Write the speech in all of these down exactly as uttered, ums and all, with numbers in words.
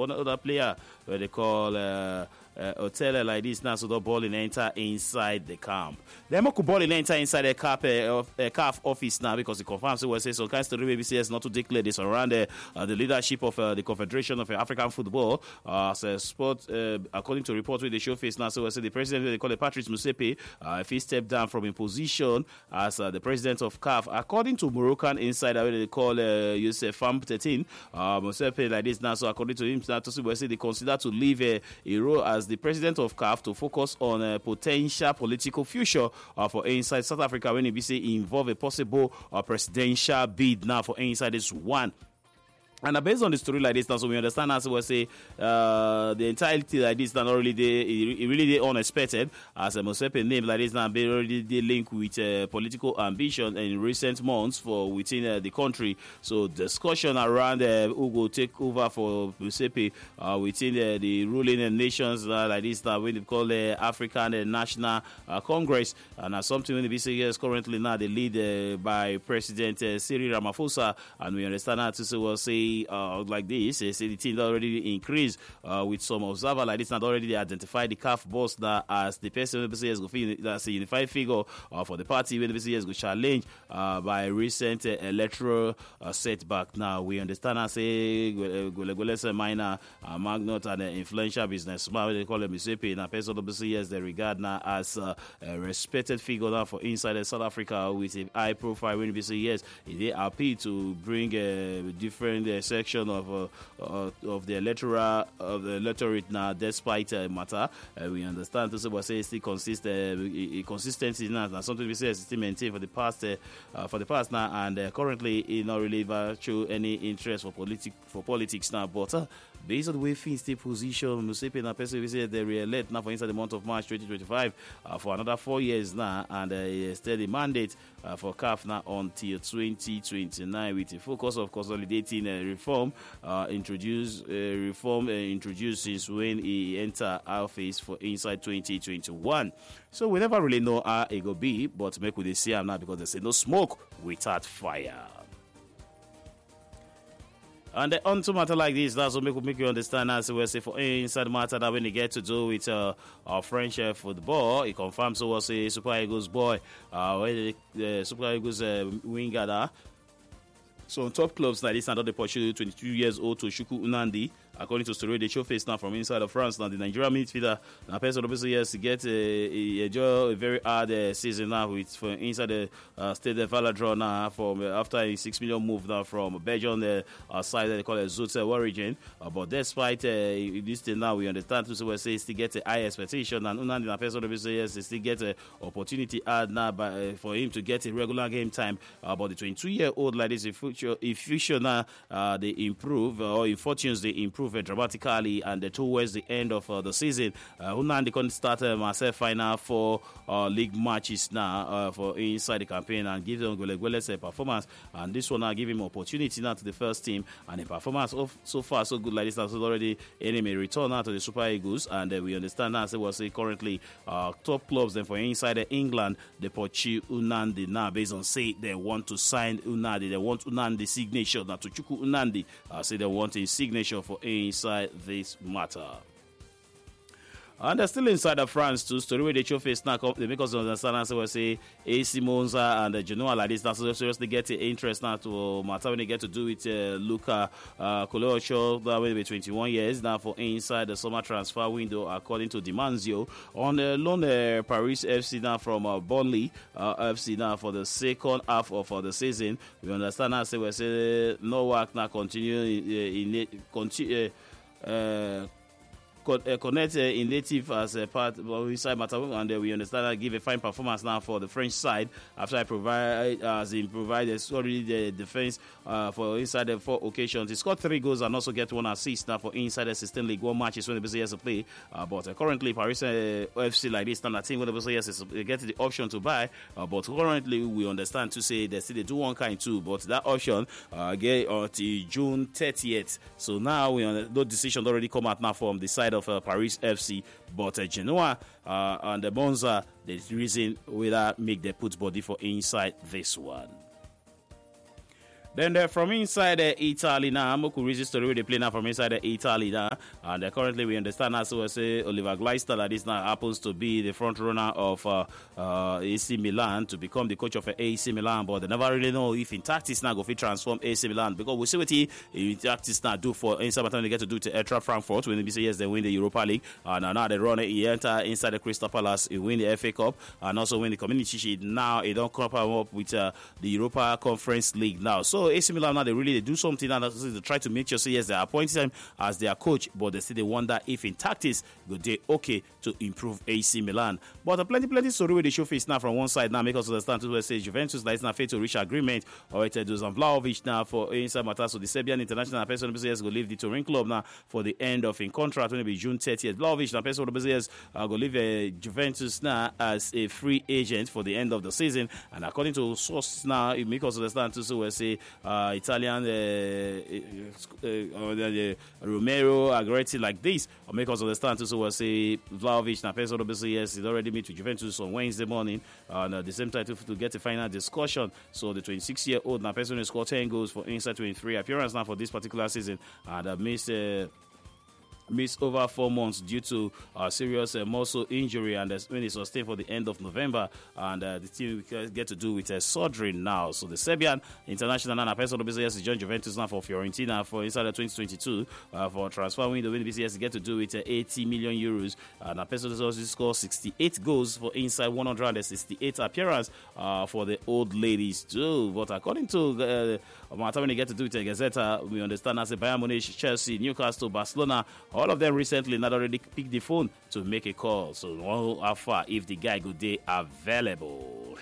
one other player where they call uh, uh, Hotel like this now, so the ball in enter inside the camp. Then Moku ball in enter inside the cap, uh, uh, C A F office now because it confirms it was say so. Kind of B B C S not to declare this around uh, uh, the leadership of uh, the Confederation of uh, African Football. Uh, as a sport, uh, according to report with the show face now, so we say the president they call it Patrice Motsepe, uh, if he stepped down from his position as uh, the president of C A F, according to Moroccan insider they call uh, Youssef Famtetin, uh, Motsepe like this now. So according to him, now to see we say they consider to leave uh, a role as the president of C A F to focus on a potential political future uh, for inside South Africa when it be say involve a possible uh, presidential bid now for inside this one. And uh, based on the story like this now, so we understand as we say uh, the entirety like this now already they it really they unexpected as a Motsepe name like this now be already they link with uh, political ambition in recent months for within uh, the country. So discussion around uh, who will take over for Motsepe uh, within uh, the ruling uh, nations uh, like this now when they call the uh, African uh, National uh, Congress, and uh, something when the B C S currently now they lead uh, by President uh, Cyril Ramaphosa, and we understand that to say well say. Uh, like this, they say the team already increased uh, with some observer like this, and already they identified the C A F boss that as the person B C S go that's a unified figure uh, for the party when the B C S go challenge uh, by recent uh, electoral uh, setback. Now we understand I say Golegolese minor uh, magnate and uh, influential businessman they call him Motsepe, and a person of the B C S they regard now as uh, a respected figure now for inside South Africa with a high profile when the B C S they appeal to bring a different uh, section of uh, uh, of the electoral of the electorate now, despite uh, matter. Uh, we understand to say what say still consist uh, consistency now, now something we say is still maintained for the past uh, uh, for the past now, and uh, currently it not really show any interest for politic for politics now, but. Uh, Based on the way things stay position, Motsepe and person we say they re-elect now for inside the month of March twenty twenty-five uh, for another four years now, and a steady mandate uh, for C A F now until twenty twenty-nine with a focus of consolidating uh, reform uh, introduced uh, reform uh, introduced since when he entered office for inside twenty twenty-one. So we never really know how it go be, but make we see him now because they say no smoke without fire. And the onto matter like this, that's what make, make you understand as we say for inside matter that when you get to do with uh, our French uh, football, it confirms so was a Super Eagles boy, uh, where the, the Super Eagles uh, winger there. So on top clubs like this, and they pursue twenty-two years old to Shuku Unandi. According to story, they show face now from inside of France. Now the Nigerian midfielder, now person obviously yes to get a, a, a, a very hard uh, season now with for inside the uh, Stade de Valadro now from uh, after a six million move now from Belgium uh, uh, side they call it Zoute origin. Uh, but despite uh, this thing now, we understand to say we say still get a high expectation, and Unandi now person obviously yes still get a opportunity hard now by, uh, for him to get a regular game time. Uh, but the twenty-two year old like this, if future if future now uh, they improve uh, or if fortunes they improve dramatically, and uh, towards the end of uh, the season, uh, Unandi can start uh, myself final for uh, league matches now uh, for inside the campaign and give them Golegwele's a performance, and this one now give him opportunity now to the first team, and the performance of so far so good like this has already enemy return now to the Super Eagles, and uh, we understand now so we'll say currently uh, top clubs then for inside uh, England they pursue Unandi now based on say they want to sign Unandi, they want Unandi signature now to Chuku Unandi uh, say they want a signature for inside this matter. And they're still inside of France too. Story where they show face now, they make us understand. So we say A C Monza and uh, Genoa like this. Now so seriously get the interest now to matter when they get to do with uh, Luca uh, Colosio. That will be twenty-one years now for inside the summer transfer window, according to Dimanzio. On the loan, uh, Paris F C now from uh, Burnley uh, F C now for the second half of uh, the season. We understand now. So we say no work now continue in, in continue. Uh, uh, Connect uh, in native as a part of inside matter, and uh, we understand that give a fine performance now for the French side after I provide uh, as he provided sorry the defense uh, for inside the four occasions. He scored three goals and also get one assist now for inside the sixteen League One matches when the B C S play. Uh, but uh, currently Paris uh, F C like this standard team when the B C S is uh, get the option to buy. Uh, but currently we understand to say they still they do one kind too, but that option uh, get until June thirtieth. So now we uh, no decision already come out now from the side of uh, Paris F C, but uh, Genoa uh, and the Monza, the reason whether make the put body for inside this one. Then uh, from inside uh, Italy now, Moku resist story where they play now from inside uh, Italy now, and uh, currently we understand as well say Oliver Gleister that this now happens to be the front runner of uh, uh, A C Milan to become the coach of uh, A C Milan, but they never really know if in tactics now go fit transform A C Milan, because we see what he in tactics now do for inside time they get to do to Eintracht Frankfurt when they say yes they win the Europa League, and uh, now they run it, he enter inside the Crystal Palace, he win the F A Cup and also win the Community Shield. Now he don't come up with uh, the Europa Conference League now. So A C Milan now they really they do something now they try to make sure say yes they appoint him as their coach, but they still they wonder if in tactics go they okay to improve A C Milan. But a plenty plenty story where they show face now from one side now make us understand to say Juventus that is now fail to reach agreement or it Dusan Vlahovic now for inside matter. So the Serbian international person yes go leave the Turin club now for the end of in contract when it be June thirtieth. Vlahovic now person yes uh, go leave uh, Juventus now as a free agent for the end of the season, and according to sources now it make us understand to so say uh, Italian uh, uh, uh, uh, Romero Agretti like this or make us understand to so say Vlahovic now person yes is already meet with Juventus on Wednesday morning and at the same time to, to get a final discussion. So the twenty-six year old now person scored ten goals for inside twenty-three appearances now for this particular season and uh, missed uh, missed over four months due to uh, serious uh, muscle injury, and uh, when he sustained for the end of November, and uh, the team get to do with a uh, surgery now. So the Serbian international and person of B C S joined Juventus now for Fiorentina for inside the twenty twenty-two uh, for transfer window. When B C S get to do with uh, eighty million euros, and uh, person also scored sixty-eight goals for inside one hundred sixty-eight appearances uh, for the old ladies too. But according to uh, when they get to do with uh, Gazeta, we understand as a Bayern Munich, Chelsea, Newcastle, Barcelona. All of them recently not already picked the phone to make a call. So we'll how far if the guy go day available.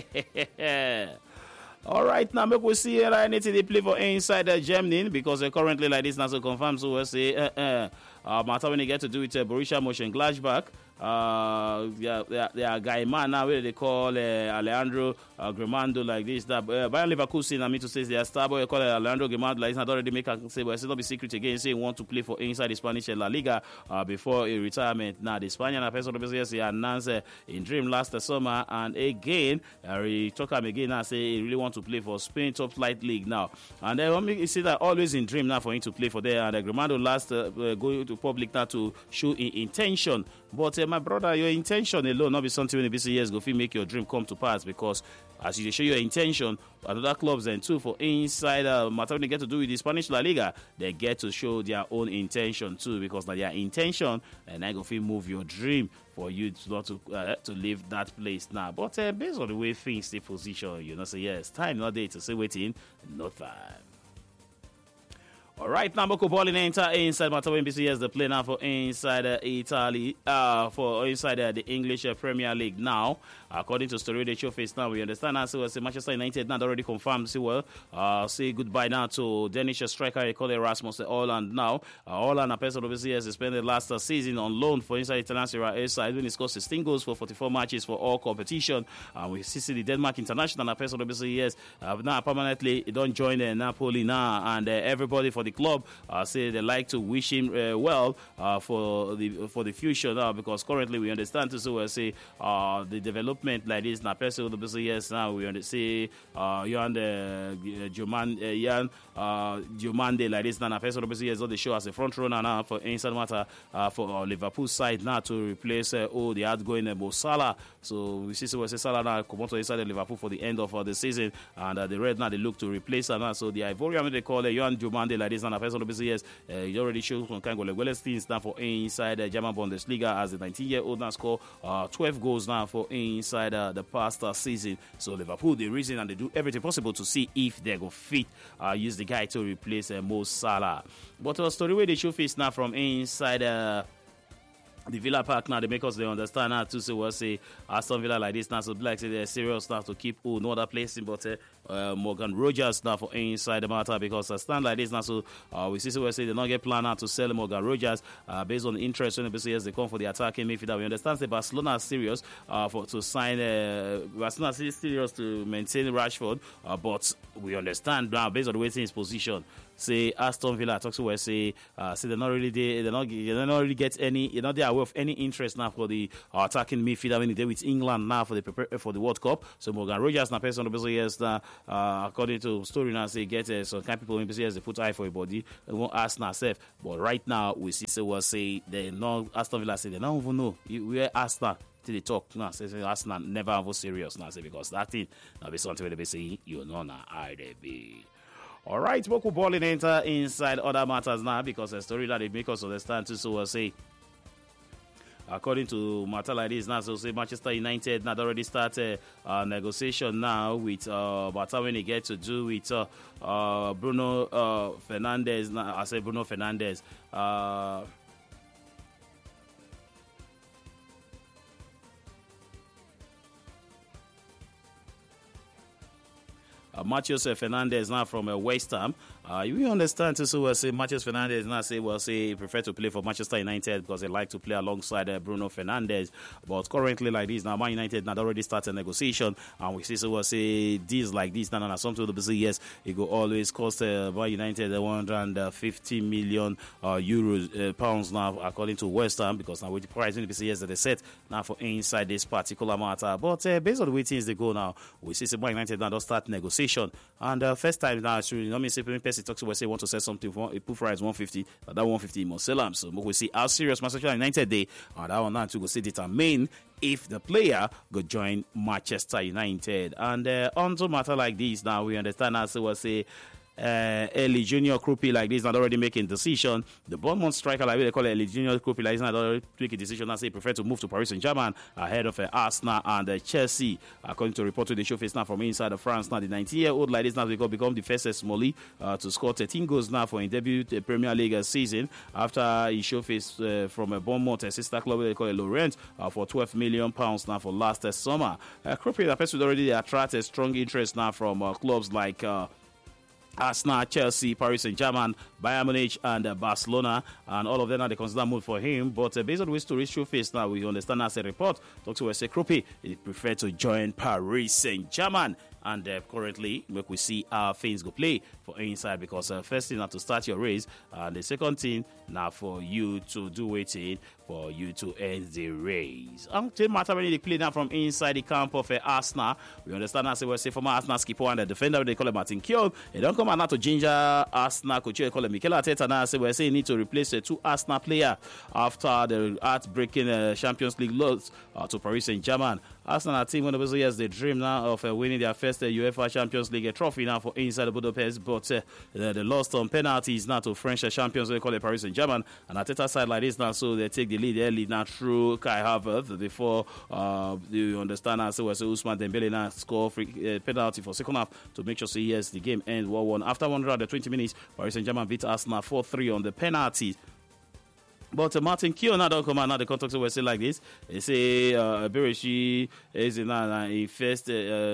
All right, now make we see uh, anything they play for inside uh, Germany, because uh, currently like this now so confirmed. So we'll say uh, uh, uh, matter when they get to do with uh, Borussia Mönchengladbach. Uh, yeah, yeah, yeah, guy man now where they call uh, Alejandro uh, Grimando like this. That uh, Bayern Leverkusen, I mean to say they are star boy call uh, Alejandro Grimando like this. Not already make a say, but it's not be secret again. Say he want to play for inside the Spanish La Liga uh, before a retirement. Now the Spaniard person of business he announced uh, in dream last uh, summer, and again uh, he talk him again and say he really want to play for Spain top flight league now. And then uh, you see that always in dream now for him to play for there. And uh, Grimando last uh, uh, going to public now to show in intention, but. Uh, my brother, your intention alone not be something when the B C S go fit make your dream come to pass, because as you show your intention, other clubs then too for inside uh, matter when they get to do with the Spanish La Liga, they get to show their own intention too, because now their intention and I go fit move your dream for you to not to uh, to leave that place now. But uh, based on the way things stay position, you know, say yes, time not there to say waiting, no time. All right, now Boko ball in enter inside Mattawa B C S the play now for inside uh, Italy, uh, for inside uh, the English uh, Premier League now. According to story they show face now, we understand now. So, say Manchester United now already confirmed. Say well, uh, say goodbye now to Danish striker they call Erasmus Haaland now. Uh, Haaland, a person of B C S, spent the last uh, season on loan for inside International A side when he scored sixteen goals for forty-four matches for all competition. Uh, we see the Denmark International, a person of B C S, uh, now permanently don't join uh, Napoli now, and uh, everybody for the club uh, say they like to wish him uh, well uh, for the for the future now, because currently we understand to so uh, say uh, the development like this now person of the B C S now we understand uh Jan uh, Joman uh, Jan uh Diomande like this now person of the B C S on the show as a front runner now for inside matter uh, for uh, Liverpool side now to replace uh, oh the outgoing uh, Mo Salah. So we see so we say Salah now come on to inside Liverpool for the end of uh, the season, and uh, the Red now they look to replace her now. So the Ivorian they call uh, Jan Diomande like this now person of the B C S uh, he already showed some kind of well things now for inside uh, German Bundesliga as the nineteen year old now score uh, twelve goals now for inside uh, the past uh, season. So Liverpool they reason and they do everything possible to see if they go fit uh, use the guy to replace uh, Mo Salah. But a uh, story where they show face now from inside uh, the Villa Park now, they make us they understand now to say what say Aston Villa like this now, so like say they're serious now to keep oh, no other place, but uh, uh, Morgan Rogers now for inside the matter, because uh, stand like this now, so uh, we see so we say they not get plan now to sell Morgan Rogers uh, based on the interest when the B C S they come for the attacking midfielder. We understand that Barcelona is serious uh, for to sign uh, Barcelona is serious to maintain Rashford, uh, but we understand now based on the way his position. say Aston Villa talks to say uh, say they're not really they they're not they don't really get any you know they are aware of any interest now for the uh, attacking midfielder when they with England now for the prepare for the World Cup. So Morgan Rogers now person obviously yes now uh, according to story now say get uh, some kind of people maybe yes they put eye for a body they won't ask now self. But right now we see say well say they not Aston Villa say they don't even know we are Aston. They talk now, say, say Arsenal never have serious now, say because that thing now be something they say you know now I they be. All right, Boku balling enter inside other matters now because the story that they make us understand too. So we'll say according to matter like this now, so say Manchester United now already started uh, negotiation now with uh, but when they get to do with uh, uh, Bruno uh, Fernandes. Now I say Bruno Fernandes. Uh, Uh, Matheus Fernandes now from uh, West Ham. Uh, you understand too, so we'll say Matheus Fernandes now say well say he prefer to play for Manchester United because they like to play alongside uh, Bruno Fernandes. But currently like this now, Man United now already started negotiation, and we see so we'll say deals like this now, and something to say yes, it will always cost uh, Man United one hundred fifty million uh, euros uh, pounds now according to West Ham because now with the price when they say yes that they set now for inside this particular matter. But uh, based on the way things they go now, we see so Man United now don't start negotiation. And uh, first time now, actually, you know, me say when person talks about say want to sell something for a put price one fifty, but that one fifty must sell them. So we see how serious Manchester United they and that one now to go see determine if the player go join Manchester United. And uh, on to matter like this now, we understand as we say. Uh, Eli Junior Krupi like this not already making decision. The Bournemouth striker like they call it Eli Junior Krupi like this not already making decision. I say prefer to move to Paris Saint-Germain ahead of uh, Arsenal and uh, Chelsea. According to a report to the showface now from inside of France, now the nineteen-year-old like this now will become the first Smolly uh, to score thirteen goals now for his debut uh, Premier League season after he showface uh, from a Bournemouth a sister club they call it Lorient uh, for twelve million pounds now for last uh, summer. Uh, Krupi that person already attracted strong interest now from uh, clubs like. Uh, Arsenal, Chelsea, Paris Saint-Germain, Bayern Munich, and uh, Barcelona, and all of them are the consider move for him. But uh, based on which to reach your face now, we understand as a report. Doctor Wese Krupi, he preferred to join Paris Saint-Germain. And uh, currently, we see how things go play for inside because uh, first thing now to start your race, and the second thing now for you to do waiting for you to end the race. And the matter when they play now from inside the camp of uh, Arsenal, we understand as we say former Arsenal skipper and the defender they call him Martin Keown. They don't come out now to ginger Arsenal coach they call him Mikel Arteta now. Say we say need to replace the two Arsenal player after the heartbreaking uh, Champions League loss uh, to Paris Saint-Germain. Arsenal team one of those years they dream now of uh, winning their first uh, UEFA Champions League trophy now for inside Budapest, but uh, they lost on penalties now to French uh, champions they call it Paris Saint-Germain. And Arteta side like this now, so they take the lead early now through Kai Havertz before uh, you understand now. So so Ousmane Dembele now score free uh, penalty for second half to make sure so yes the game ends one one. After one hundred twenty minutes, Paris Saint-Germain beat Arsenal four three on the penalties. But uh, Martin Keown now don't come out now the contract will say like this. They say uh Eberechi is now in first uh,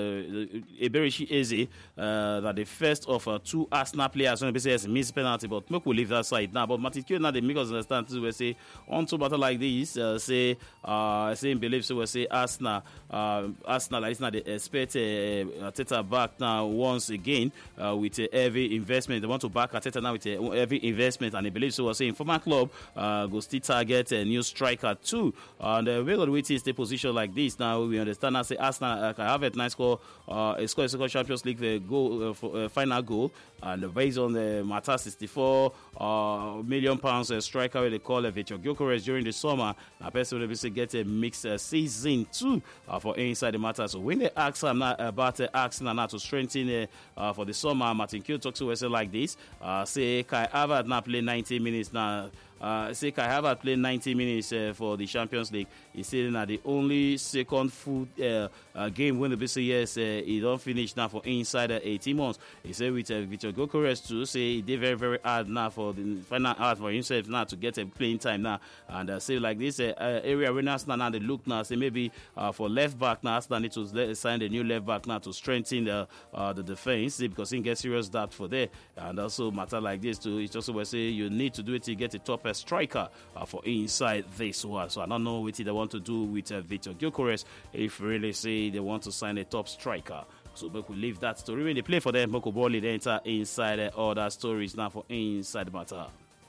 Eberechi Eze uh that the first of uh, two Arsenal players when they say yes miss penalty, but make we leave that side now. But Martin Keown now they make us understand too. We say on to battle like this, uh, say uh say believe so we say Arsenal uh Arsenal like this now they expect uh, Arteta back now once again uh, with a heavy investment. They want to back Arteta now with a heavy investment, and they believe so we say in former club uh go still target a new striker too. And uh, we're going to wait to stay position like this. Now we understand. I say Arsenal uh, can have a nice score, uh, a score a second Champions League uh, goal uh, for uh, final goal, and based on the Mata sixty-four uh, million pounds uh, striker where they call uh, Victor Gyökeres during the summer. Now person will be get a mixed uh, season too uh, for inside the matter. So when they ask him now about uh, asking now to strengthen uh, uh, for the summer, Martin Keown talks to us like this. Uh, say Kai Havertz now play ninety minutes now. Uh, say Kai Havertz played ninety minutes uh, for the Champions League. He's saying that the only second full uh, uh, game when the B C S uh, he don't finish now for inside uh, eighteen months. He said with uh, Victor Gyökeres too, say he did very very hard now for the final hard for himself now to get a playing time now. And uh, say like this uh, uh, area when Arsenal now they look now say maybe uh, for left back now Arsenal need to sign the new left back now to strengthen the uh, the defense because he gets serious doubt for there. And also matter like this too, it's also where say you need to do it to get a top striker uh, for inside this one. So I don't know what they want to do with uh, Victor Gyökeres if really say they want to sign a top striker So make we leave that story. When they play for them, make we ball it enter inside uh, other stories now for Inside Matter.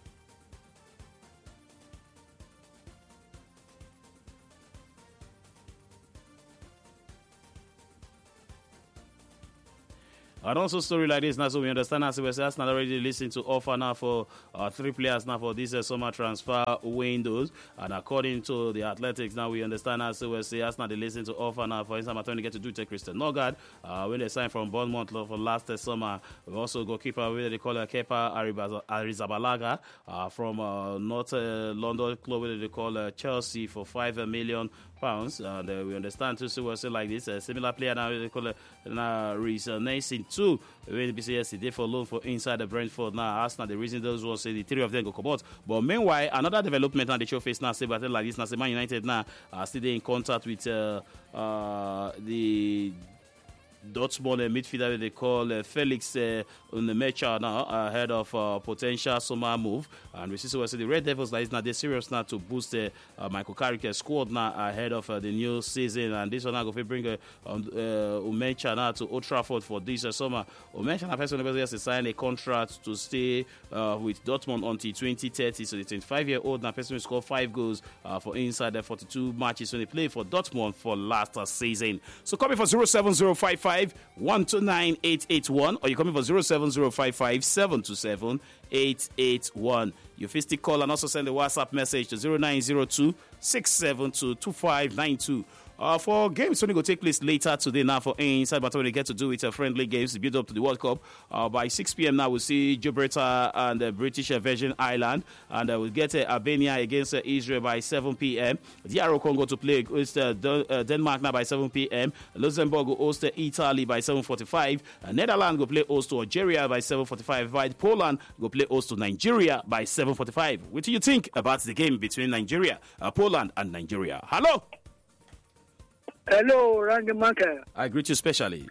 And also story like this now, so we understand as we say Arsenal already listened to offer now for uh, three players now for this uh, summer transfer windows. And according to the Athletics, now we understand as we say Arsenal they listen to offer now for instance, to get to do take Christian Nogard uh, when they signed from Bournemouth for last uh, summer. We also goalkeeper where they call uh, Kepa Arrizabalaga uh, from uh, North uh, London club where they call uh, Chelsea for five million pounds. And uh, we understand too, so we'll say like this, a uh, similar player now they call uh, Reece uh, Nelson too. When B C S today for loan for inside the Brentford now. Arsenal the reason those was say the three of them go come out. But meanwhile, another development on the show face now say but like this now say Man United now are still in contact with uh, uh, the Dortmund uh, midfielder they call uh, Felix uh, Unmecha now ahead of uh, potential summer move. And we see so we see the Red Devils that is now they serious now to boost uh, uh, Michael Carrick squad now ahead of uh, the new season. And this one now go to bring uh, um, uh, Unmecha now to Old Trafford for this uh, summer. Unmecha now person has to sign a contract to stay uh, with Dortmund until twenty thirty. So the twenty-five year old now person will score five goals uh, for inside the forty-two matches when they play for Dortmund for last uh, season. So coming for zero seven zero five five one two nine eight eight one or you come in for zero seven zero five five seven two seven eight eight one. You can still call and also send a WhatsApp message to zero nine zero two six seven two two five nine two. Uh, for games only go take place later today now for Inside, but when they get to do with uh, friendly games to build up to the World Cup uh, by six p.m. now we'll see Gibraltar and the uh, British uh, Virgin Island, and uh, we'll get uh, Albania against uh, Israel by seven p.m. D R Congo to play against uh, uh, Denmark now by seven p.m. Luxembourg will host uh, Italy by seven forty-five. uh, Netherlands will play host to Algeria by seven forty-five. Right, Poland will play host to Nigeria by seven forty-five. What do you think about the game between Nigeria, uh, Poland and Nigeria? Hello. Hello, Randy Manka. I greet you specially.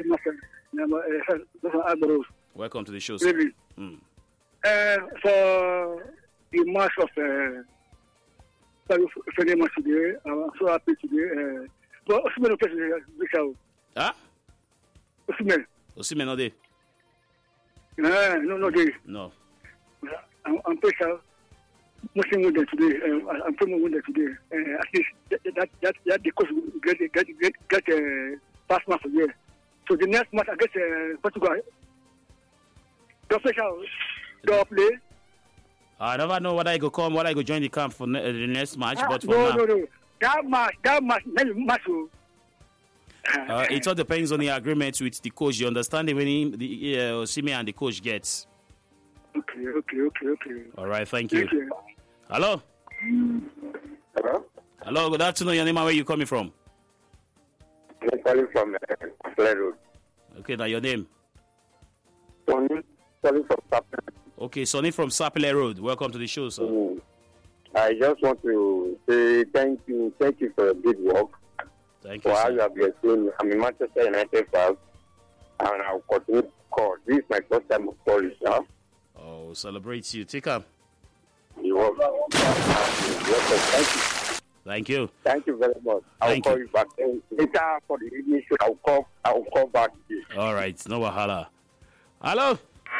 Welcome to the show, sir. Mm. Uh, for the match of uh, Friday match today, I'm so happy today. Uh, but Osimhen plays this show. Huh? Osimhen. Osimhen not there? Uh, no, no, there. No. I'm, I'm pretty sure. Muslim wounded today. Uh, I'm from wounded today. Uh, at least that that that, that the coach get get get get a uh, pass match today. So the next match against uh, Portugal, the special the play. I never know whether I go come, whether I go join the camp for ne- the next match. Ah, but for no, now, no, no. That match, that match, that match. Uh, it all depends on the agreement with the coach. You understand when he, the uh, Osimhen and the coach gets. Okay, okay, okay, okay. All right, thank you. Thank you. Hello. Hello? Hello, good afternoon. Your name and where you coming from? I'm calling from uh, Sapele Road. Okay, now your name. Sonny, calling from Sapele. Okay, Sonny from Sapele Road. Welcome to the show, sir. Mm. I just want to say thank you, thank you for your good work. Thank you, for how sir. you have explained. I'm a Manchester United fan, and I'll continue to call. This is my first time of calling, sir. Oh, celebrate you. Take up. You are welcome. Thank you. Thank you. Thank you very much. I'll Thank call you. you back. And later for the evening show, I'll call. I'll call back. All right, no wahala. Hello.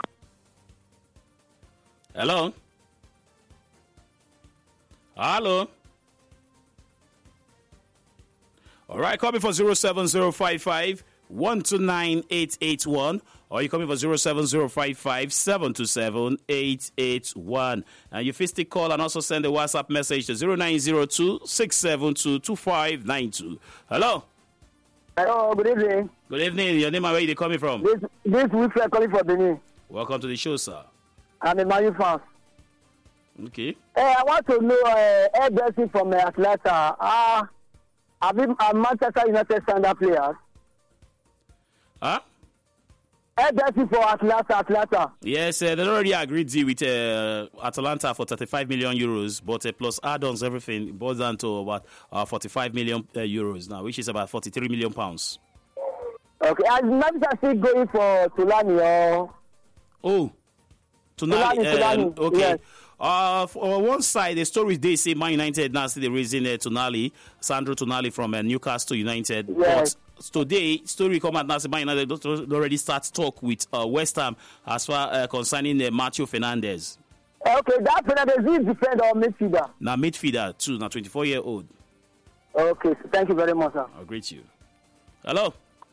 Hello. Hello. All right, call me for zero seven zero five five one two nine eight eight one, or you call me for zero seven zero five five seven two seven eight eight one. And you fistic call and also send a WhatsApp message to zero nine zero two six seven two two five nine two. Hello. Hello, good evening. Good evening. Your name and where you coming from? This this week I'm calling for Benin. Welcome to the show, sir. I'm a Man U fan. Okay. Hey, I want to know uh, Ed Bessie from uh, Atlanta. Ah, uh, have you uh, Manchester United standard players? Huh? Ed Bessie for Atlanta, Atlanta. Yes, uh, they already agreed deal with uh, Atalanta for thirty-five million euros, but uh, plus add-ons, everything boils down to about uh, forty-five million uh, euros now, which is about forty-three million pounds. Okay, and Manchester still going for Tulani or? Oh, Tulani. Tulani, Uh, Tulani. okay. Yes. Uh, for one side, the story they say Man United now see the reason uh, Tonali, Sandro Tonali from uh, Newcastle United. Yes. But today, story come out now say Man United already start talk with uh, West Ham as far uh, concerning uh, Matthew Fernandes. Okay, that Fernandes is defender or midfielder? Now midfielder too, now twenty-four year old. Okay, so thank you very much, sir. I'll greet you. Hello,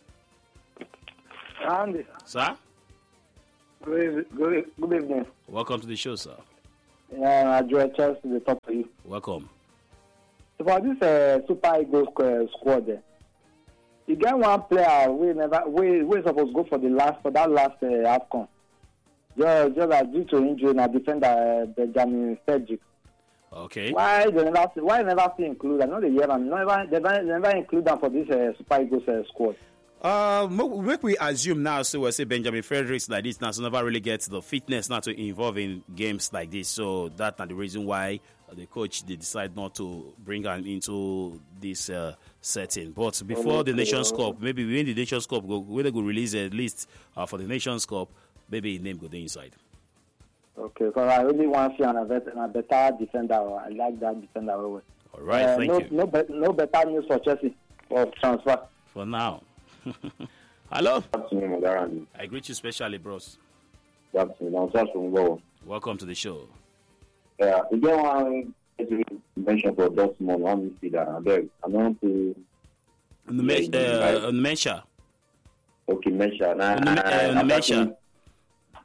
Andy. sir. Good, good, good evening. Welcome to the show, sir. Yeah, I draw a chance to talk to you. Welcome. So for this uh, Super Eagles uh, squad, uh, you get one player we never we we supposed to go for the last for that last uh, AFCON. Just just uh, due to injury, na defender uh, Benjamin Cedric. Okay. Why they never see, why they never see include? I know the year and never they never, never include them for this uh, Super Eagles uh, squad. Uh, make we assume now, so we'll say Benjamin Fredericks like this now, so never really gets the fitness now to involve in games like this. So that's not the reason why the coach they decide not to bring him into this uh, setting. But before the Nations Cup, maybe when the Nations Cup go, when they go release a list uh, for the Nations Cup, maybe his name go there inside. Okay, because I really want to see an better, a better defender. I like that defender. All right, uh, thank no, you. No, be, no better news for Chelsea for transfer. For now. Hello. Good afternoon, Madarani. I greet you specially, bros. Good afternoon. I'm Josh from Goa. Welcome to the show. Yeah, we get one mention for Dortmund. One me see that. I beg. I'm going to. On the me- uh, on the Mensah. Okay, mention. On the, uh, on the Mensah.